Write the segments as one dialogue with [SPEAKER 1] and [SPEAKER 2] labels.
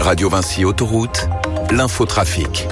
[SPEAKER 1] Radio Vinci Autoroute, l'infotrafic.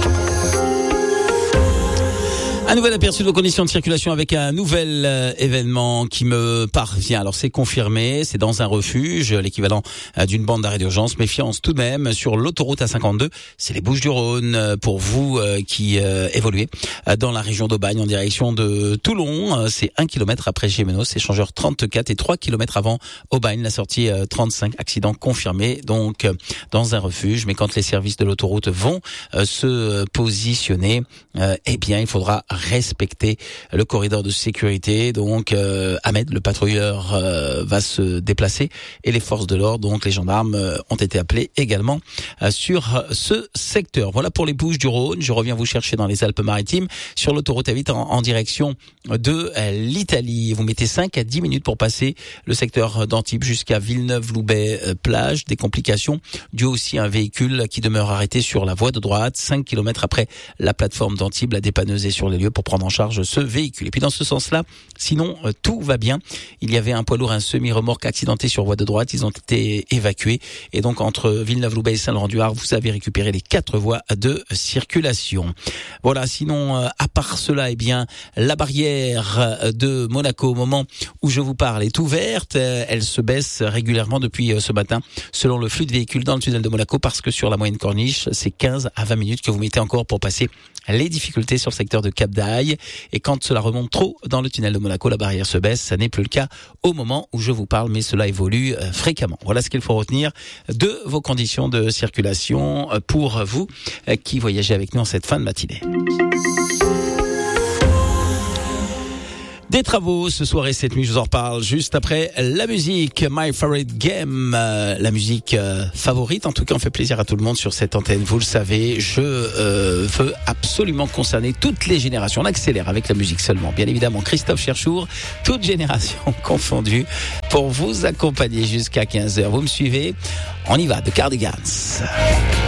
[SPEAKER 2] Un nouvel aperçu de vos conditions de circulation avec un nouvel événement qui me parvient. Alors c'est confirmé, c'est dans un refuge, l'équivalent d'une bande d'arrêt d'urgence. Méfiance tout de même sur l'autoroute A52. C'est les Bouches-du-Rhône pour vous qui évoluez dans la région d'Aubagne en direction de Toulon. C'est 1 km après Gémenos, échangeur 34 et 3 km avant Aubagne, la sortie 35. Accident confirmé donc dans un refuge. Mais quand les services de l'autoroute vont se positionner, eh bien il faudra respecter le corridor de sécurité. Donc Ahmed, le patrouilleur, va se déplacer et les forces de l'ordre, donc les gendarmes, ont été appelés également sur ce secteur. Voilà pour les Bouches-du-Rhône. Je reviens vous chercher dans les Alpes-Maritimes sur l'autoroute A8 en direction de l'Italie. Vous mettez 5 à 10 minutes pour passer le secteur d'Antibes jusqu'à Villeneuve-Loubet-Plage. Des complications dues aussi à un véhicule qui demeure arrêté sur la voie de droite, 5 km après la plateforme d'Antibes. La dépanneuse est sur les lieux pour prendre en charge ce véhicule. Et puis dans ce sens-là, sinon tout va bien. Il y avait un poids lourd, un semi-remorque accidenté sur voie de droite. Ils ont été évacués. Et donc entre Villeneuve-Loubet et Saint-Laurent-du-Var, vous avez récupéré les 4 voies de circulation. Voilà, sinon à part cela, eh bien la barrière de Monaco au moment où je vous parle est ouverte. Elle se baisse régulièrement depuis ce matin selon le flux de véhicules dans le tunnel de Monaco, parce que sur la moyenne corniche, c'est 15 à 20 minutes que vous mettez encore pour passer les difficultés sur le secteur de Cap d'Aille. Et quand cela remonte trop dans le tunnel de Monaco, la barrière se baisse. Ça n'est plus le cas au moment où je vous parle, mais cela évolue fréquemment. Voilà ce qu'il faut retenir de vos conditions de circulation pour vous qui voyagez avec nous en cette fin de matinée. Des travaux ce soir et cette nuit, je vous en reparle juste après la musique My Favorite Game, la musique favorite. En tout cas, on fait plaisir à tout le monde sur cette antenne. Vous le savez, je veux absolument concerner toutes les générations. On accélère avec la musique seulement. Bien évidemment, Christophe Cherchour, toutes générations confondues, pour vous accompagner jusqu'à 15h. Vous me suivez? On y va, de Cardigans.